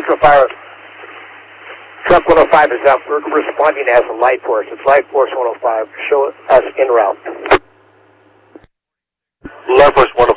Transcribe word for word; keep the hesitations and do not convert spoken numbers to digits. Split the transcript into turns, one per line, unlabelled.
National Fire. Truck one oh five is up. We're responding as a light force. It's light force one oh five. Show us en route.
Light force one